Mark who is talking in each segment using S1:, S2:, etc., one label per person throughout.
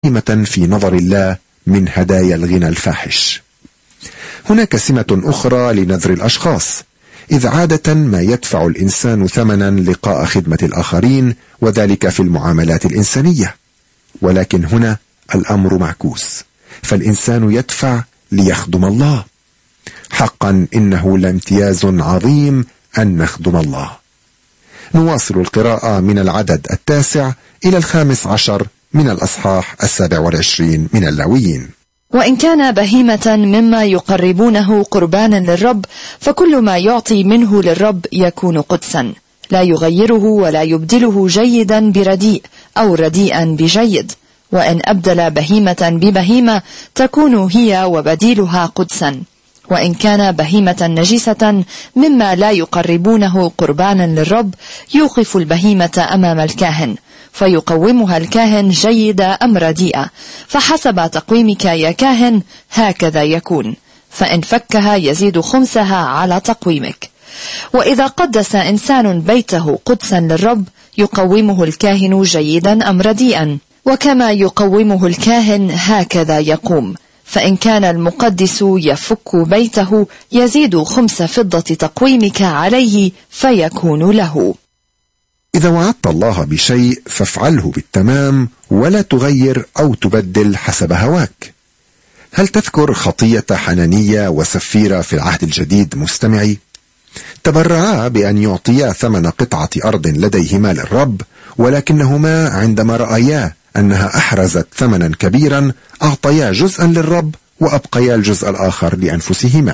S1: عظيمة في نظر الله من هدايا الغنى الفاحش. هناك سمة أخرى لنذر الأشخاص، إذ عادة ما يدفع الإنسان ثمنا لقاء خدمة الآخرين، وذلك في المعاملات الإنسانية. ولكن هنا الأمر معكوس، فالإنسان يدفع ليخدم الله. حقا إنه لامتياز عظيم أن نخدم الله. نواصل القراءة من العدد 9 إلى 15 من الأصحاح 27 من اللاويين.
S2: وإن كان بهيمة مما يقربونه قربانا للرب، فكل ما يعطي منه للرب يكون قدسا، لا يغيره ولا يبدله جيدا برديء أو رديئا بجيد. وإن أبدل بهيمة ببهيمة تكون هي وبديلها قدسا. وإن كان بهيمة نجسة مما لا يقربونه قربانا للرب، يوقف البهيمة أمام الكاهن فيقومها الكاهن جيدة أم رديئة، فحسب تقويمك يا كاهن هكذا يكون، فإن فكها يزيد خمسها على تقويمك. وإذا قدس إنسان بيته قدسا للرب، يقومه الكاهن جيدا أم رديئا، وكما يقومه الكاهن هكذا يقوم. فإن كان المقدس يفك بيته، يزيد 5 فضة تقويمك عليه فيكون له.
S1: إذا وعدت الله بشيء فافعله بالتمام، ولا تغير أو تبدل حسب هواك. هل تذكر خطية حنانية وسفيرة في العهد الجديد مستمعي؟ تبرعا بأن يعطيا 8 قطعة أرض لديهما للرب، ولكنهما عندما رأيا أنها أحرزت ثمنا كبيرا أعطيا جزءا للرب وأبقيا الجزء الآخر لأنفسهما.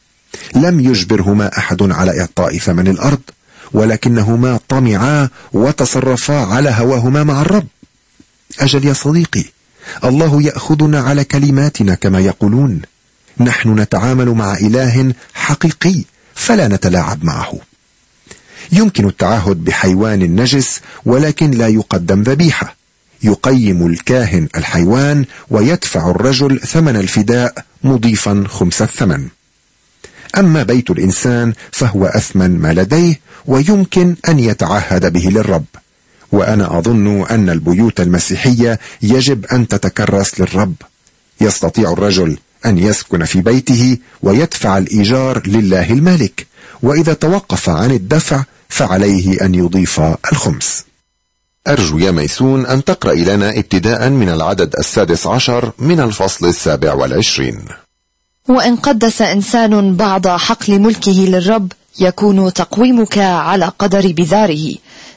S1: لم يجبرهما أحد على إعطاء ثمن الأرض، ولكنهما طمعا وتصرفا على هواهما مع الرب. أجل يا صديقي، الله يأخذنا على كلماتنا كما يقولون. نحن نتعامل مع إله حقيقي، فلا نتلاعب معه. يمكن التعهد بحيوان نجس، ولكن لا يقدم ذبيحة. يقيم الكاهن الحيوان ويدفع الرجل ثمن الفداء مضيفا 5 الثمن. أما بيت الإنسان فهو أثمن ما لديه، ويمكن أن يتعهد به للرب. وأنا أظن أن البيوت المسيحية يجب أن تتكرس للرب. يستطيع الرجل أن يسكن في بيته ويدفع الإيجار لله المالك، وإذا توقف عن الدفع فعليه أن يضيف 5. أرجو يا ميسون أن تقرأ لنا ابتداء من العدد 16 من الفصل 27.
S2: وإن قدس إنسان بعض حقل ملكه للرب، يكون تقويمك على قدر بذاره.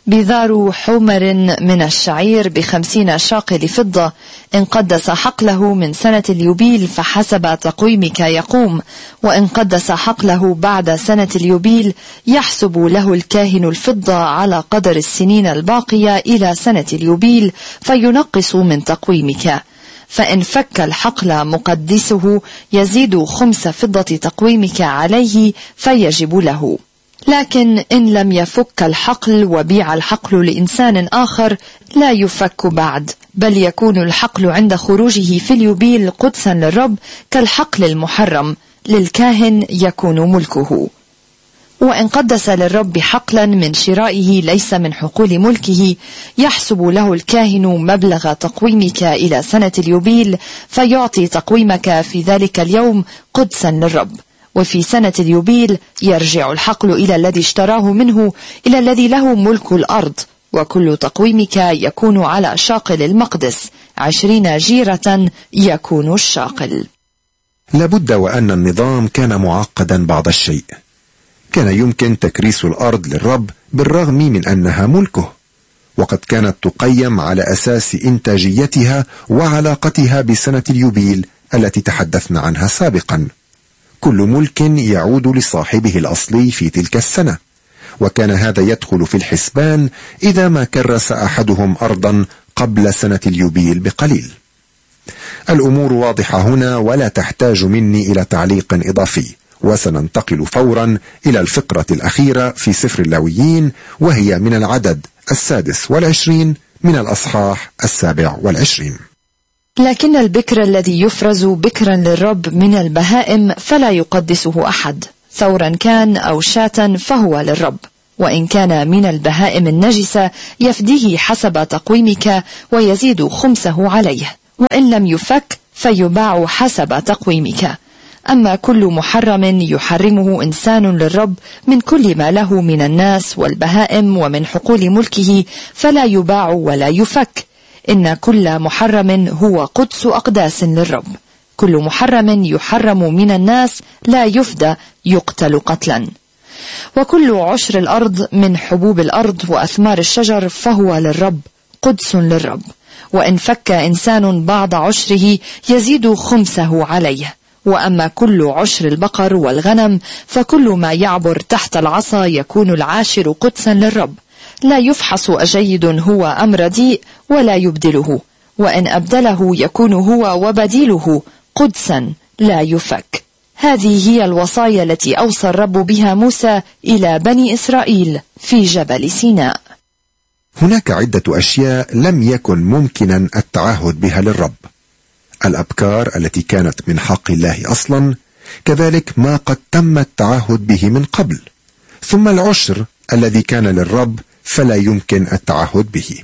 S2: بذار حمر من الشعير ب50 شاقل فضة. إن قدس حقله من سنة اليوبيل فحسب تقويمك يقوم. وإن قدس حقله بعد سنة اليوبيل، يحسب له الكاهن الفضة على قدر السنين الباقية إلى سنة اليوبيل، فينقص من تقويمك. فإن فك الحقل مقدسه، يزيد 5 فضة تقويمك عليه فيجب له. لكن إن لم يفك الحقل وبيع الحقل لإنسان آخر، لا يفك بعد، بل يكون الحقل عند خروجه في اليوبيل قدسا للرب كالحقل المحرم، للكاهن يكون ملكه. وإن قدس للرب حقلا من شرائه ليس من حقول ملكه، يحسب له الكاهن مبلغ تقويمك إلى سنة اليوبيل، فيعطي تقويمك في ذلك اليوم قدسا للرب. وفي سنة اليوبيل يرجع الحقل إلى الذي اشتراه منه، إلى الذي له ملك الأرض، وكل تقويمك يكون على شاقل المقدس، 20 جيرة يكون الشاقل.
S1: لابد وأن النظام كان معقدا بعض الشيء. كان يمكن تكريس الأرض للرب بالرغم من أنها ملكه، وقد كانت تقيم على أساس إنتاجيتها وعلاقتها بسنة اليوبيل التي تحدثنا عنها سابقا. كل ملك يعود لصاحبه الأصلي في تلك السنة، وكان هذا يدخل في الحسبان إذا ما كرس أحدهم أرضا قبل سنة اليوبيل بقليل. الأمور واضحة هنا ولا تحتاج مني إلى تعليق إضافي، وسننتقل فورا إلى الفقرة الأخيرة في سفر اللاويين، وهي من العدد 26 من الأصحاح 27.
S2: لكن البكر الذي يفرز بكرا للرب من البهائم فلا يقدسه أحد، ثورا كان أو شاة فهو للرب. وإن كان من البهائم النجسة يفديه حسب تقويمك ويزيد 5 عليه. وإن لم يفك فيباع حسب تقويمك. أما كل محرم يحرمه إنسان للرب من كل ما له من الناس والبهائم ومن حقول ملكه فلا يباع ولا يفك، إن كل محرم هو قدس أقداس للرب. كل محرم يحرم من الناس لا يفدى، يقتل قتلا. وكل عشر الأرض من حبوب الأرض وأثمار الشجر فهو للرب، قدس للرب. وإن فك إنسان بعض عشره يزيد خمسه عليه. وأما كل عشر البقر والغنم فكل ما يعبر تحت العصا يكون العاشر قدسا للرب، لا يفحص أجيد هو أم رديء ولا يبدله، وإن أبدله يكون هو وبديله قدسا لا يفك. هذه هي الوصايا التي أوصى الرب بها موسى إلى بني إسرائيل في جبل سيناء.
S1: هناك عدة أشياء لم يكن ممكنا التعهد بها للرب: الأبكار التي كانت من حق الله أصلا، كذلك ما قد تم التعهد به من قبل، ثم العشر الذي كان للرب فلا يمكن التعهد به.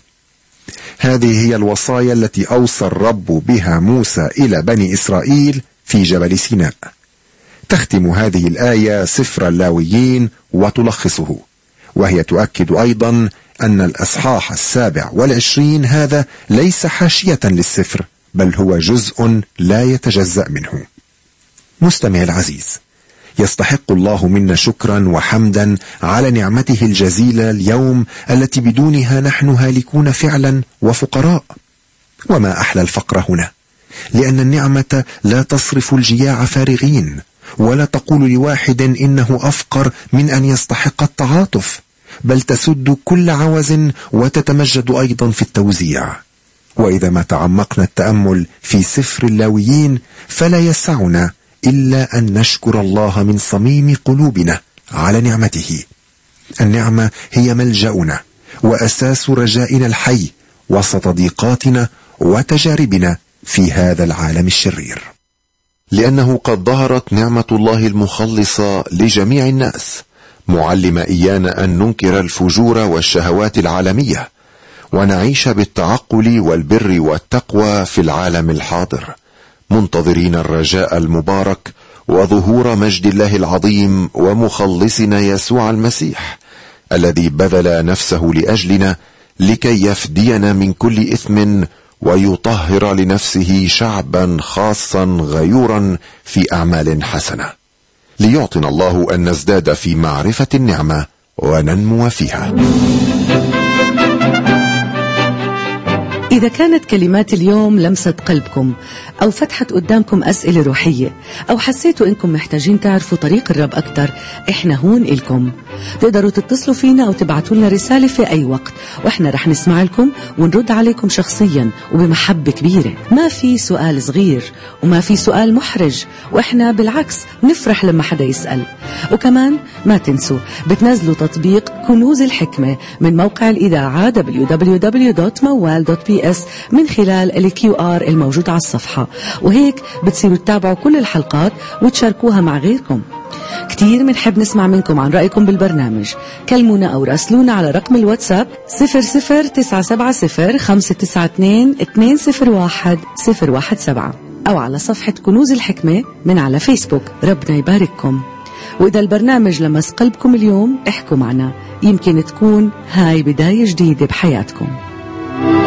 S1: هذه هي الوصايا التي أوصى الرب بها موسى إلى بني إسرائيل في جبل سيناء. تختم هذه الآية سفر اللاويين وتلخصه، وهي تؤكد أيضا أن الأصحاح 27 هذا ليس حاشية للسفر، بل هو جزء لا يتجزأ منه. مستمع العزيز، يستحق الله منا شكرا وحمدا على نعمته الجزيلة اليوم التي بدونها نحن هالكون فعلا وفقراء. وما أحلى الفقر هنا، لأن النعمة لا تصرف الجياع فارغين، ولا تقول لواحد إنه أفقر من أن يستحق التعاطف، بل تسد كل عوز وتتمجد أيضا في التوزيع. وإذا ما تعمقنا التأمل في سفر اللاويين فلا يسعنا إلا أن نشكر الله من صميم قلوبنا على نعمته. النعمة هي ملجأنا وأساس رجائنا الحي وسط ضيقاتنا وتجاربنا في هذا العالم الشرير، لأنه قد ظهرت نعمة الله المخلصة لجميع الناس، معلمة إيانا أن ننكر الفجور والشهوات العالمية ونعيش بالتعقل والبر والتقوى في العالم الحاضر، منتظرين الرجاء المبارك وظهور مجد الله العظيم ومخلصنا يسوع المسيح الذي بذل نفسه لأجلنا لكي يفدينا من كل إثم ويطهر لنفسه شعبا خاصا غيورا في أعمال حسنة، ليعطنا الله أن نزداد في معرفة النعمة وننمو فيها.
S3: إذا كانت كلمات اليوم لمست قلبكم أو فتحت قدامكم أسئلة روحية أو حسيتوا إنكم محتاجين تعرفوا طريق الرب أكتر، إحنا هون إلكم. تقدروا تتصلوا فينا أو تبعتوا لنا رسالة في أي وقت، وإحنا رح نسمع لكم ونرد عليكم شخصيا وبمحبة كبيرة. ما في سؤال صغير وما في سؤال محرج، وإحنا بالعكس نفرح لما حدا يسأل. وكمان ما تنسوا بتنزلوا تطبيق كنوز الحكمة من موقع الإذاعة www.mawal.ps من خلال الQR الموجود على الصفحة، وهيك بتصيروا تتابعوا كل الحلقات وتشاركوها مع غيركم. كتير منحب نسمع منكم عن رأيكم بالبرنامج. كلمونا أو راسلونا على رقم الواتساب 00970-592-201-017 أو على صفحة كنوز الحكمة من على فيسبوك. ربنا يبارككم. وإذا البرنامج لمس قلبكم اليوم احكوا معنا، يمكن تكون هاي بداية جديدة بحياتكم.